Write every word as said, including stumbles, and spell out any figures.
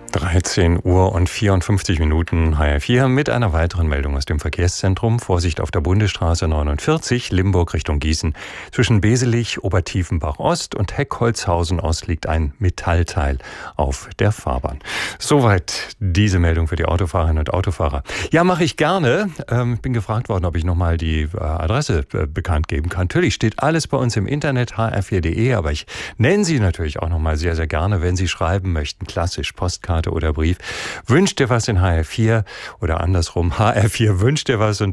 dreizehn Uhr und vierundfünfzig Minuten H R vier mit einer weiteren Meldung aus dem Verkehrszentrum. Vorsicht auf der Bundesstraße neunundvierzig, Limburg Richtung Gießen. Zwischen Beselich, Obertiefenbach Ost und Heckholzhausen Ost liegt ein Metallteil auf der Fahrbahn. Soweit diese Meldung für die Autofahrerinnen und Autofahrer. Ja, mache ich gerne. Ähm, bin gefragt worden, ob ich nochmal die äh, Adresse äh, bekannt geben kann. Natürlich steht alles bei uns im Internet, h r vier punkt d e, aber ich nenne sie natürlich auch nochmal sehr, sehr gerne, wenn Sie schreiben möchten. Klassisch, Postkarte oder Brief. Wünscht dir was in H R vier oder andersrum, H R vier wünscht dir was und